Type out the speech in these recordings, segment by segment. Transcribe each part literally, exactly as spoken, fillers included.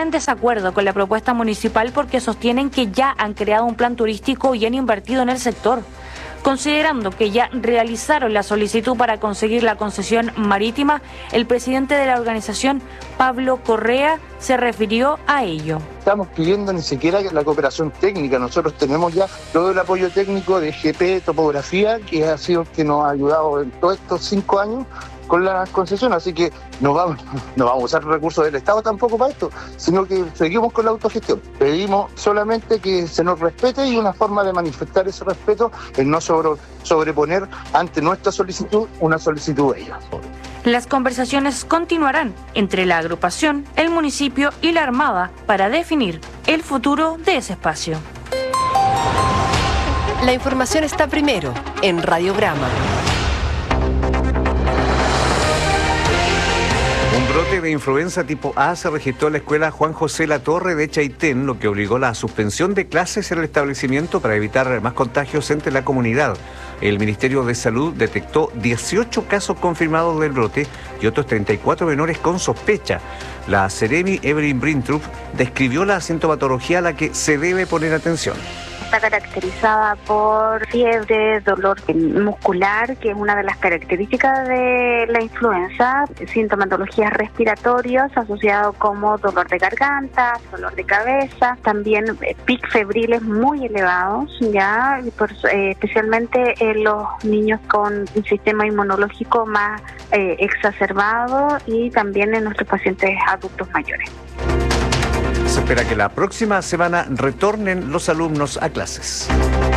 en desacuerdo con la propuesta municipal porque sostienen que ya han creado un plan turístico y han invertido en el sector. Considerando que ya realizaron la solicitud para conseguir la concesión marítima, el presidente de la organización, Pablo Correa, se refirió a ello. Estamos pidiendo ni siquiera la cooperación técnica. Nosotros tenemos ya todo el apoyo técnico de G P, topografía, que ha sido que nos ha ayudado en todos estos cinco años con la concesión, así que no vamos, no vamos a usar recursos del Estado tampoco para esto, sino que seguimos con la autogestión. Pedimos solamente que se nos respete y una forma de manifestar ese respeto es no sobre, sobreponer ante nuestra solicitud una solicitud de ellos. Las conversaciones continuarán entre la agrupación, el municipio y la Armada para definir el futuro de ese espacio. La información está primero en Radiograma. Un brote de influenza tipo A se registró en la escuela Juan José Latorre de Chaitén, lo que obligó a la suspensión de clases en el establecimiento para evitar más contagios entre la comunidad. El Ministerio de Salud detectó dieciocho casos confirmados del brote y otros treinta y cuatro menores con sospecha. La Seremi Evelyn Brintrup describió la sintomatología a la que se debe poner atención. Está caracterizada por fiebre, dolor muscular, que es una de las características de la influenza, sintomatologías respiratorias asociados como dolor de garganta, dolor de cabeza, también pic febriles muy elevados, ya por, eh, especialmente en los niños con un sistema inmunológico más eh, exacerbado y también en nuestros pacientes adultos mayores. Se espera que la próxima semana retornen los alumnos a clases.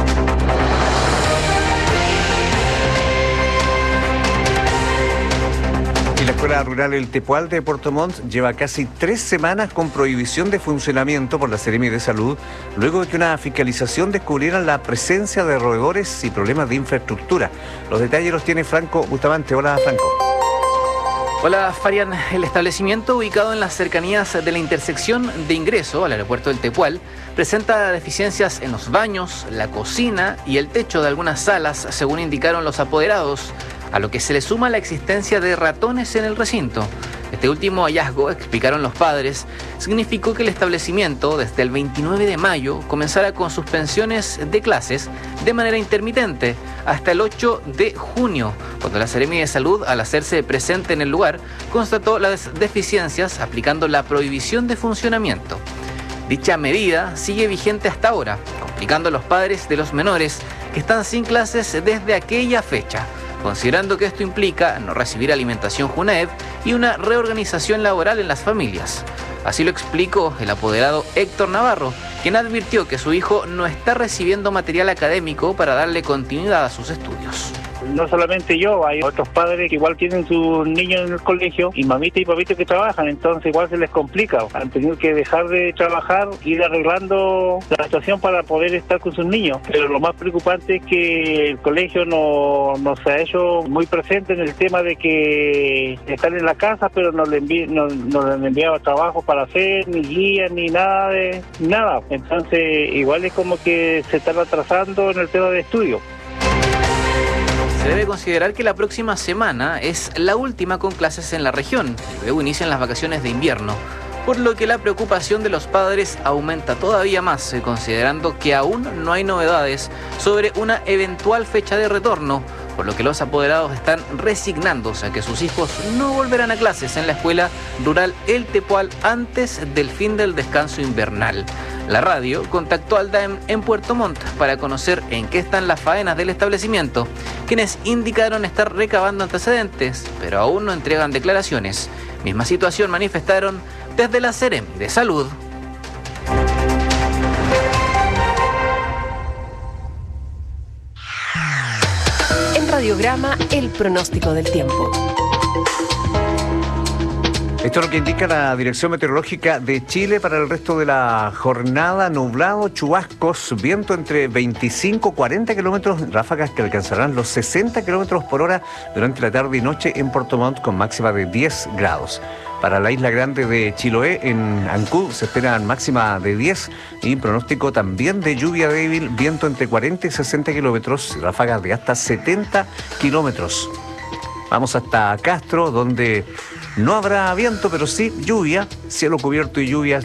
Y la Escuela Rural El Tepual de Puerto Montt lleva casi tres semanas con prohibición de funcionamiento por la Seremi de Salud, luego de que una fiscalización descubriera la presencia de roedores y problemas de infraestructura. Los detalles los tiene Franco Bustamante. Hola, Franco. Hola, Farian. El establecimiento, ubicado en las cercanías de la intersección de ingreso al aeropuerto del Tepual, presenta deficiencias en los baños, la cocina y el techo de algunas salas, según indicaron los apoderados, a lo que se le suma la existencia de ratones en el recinto. Este último hallazgo, explicaron los padres, significó que el establecimiento desde el veintinueve de mayo comenzara con suspensiones de clases de manera intermitente hasta el ocho de junio, cuando la Seremi de Salud, al hacerse presente en el lugar, constató las deficiencias aplicando la prohibición de funcionamiento. Dicha medida sigue vigente hasta ahora, complicando a los padres de los menores que están sin clases desde aquella fecha, considerando que esto implica no recibir alimentación JUNAEV y una reorganización laboral en las familias. Así lo explicó el apoderado Héctor Navarro, quien advirtió que su hijo no está recibiendo material académico para darle continuidad a sus estudios. No solamente yo, hay otros padres que igual tienen sus niños en el colegio y mamitas y papitos que trabajan, entonces igual se les complica. Han tenido que dejar de trabajar, ir arreglando la situación para poder estar con sus niños. Pero lo más preocupante es que el colegio no, no se ha hecho muy presente en el tema de que están en la casa, pero no le, envi no, no le han enviado trabajo para hacer, ni guías, ni nada de nada. Entonces igual es como que se están atrasando en el tema de estudio. Se debe considerar que la próxima semana es la última con clases en la región y luego inician las vacaciones de invierno, por lo que la preocupación de los padres aumenta todavía más, considerando que aún no hay novedades sobre una eventual fecha de retorno, por lo que los apoderados están resignándose a que sus hijos no volverán a clases en la Escuela Rural El Tepual antes del fin del descanso invernal. La radio contactó al D A E M en Puerto Montt para conocer en qué están las faenas del establecimiento, quienes indicaron estar recabando antecedentes, pero aún no entregan declaraciones. Misma situación manifestaron desde la Seremi de Salud. En Radiograma, el pronóstico del tiempo. Esto es lo que indica la Dirección Meteorológica de Chile para el resto de la jornada. Nublado, chubascos, viento entre veinticinco a cuarenta kilómetros, ráfagas que alcanzarán los sesenta kilómetros por hora durante la tarde y noche en Puerto Montt con máxima de diez grados. Para la isla grande de Chiloé, en Ancud, se espera máxima de diez y pronóstico también de lluvia débil, viento entre cuarenta y sesenta kilómetros y ráfagas de hasta setenta kilómetros. Vamos hasta Castro, donde no habrá viento, pero sí lluvia, cielo cubierto y lluvias.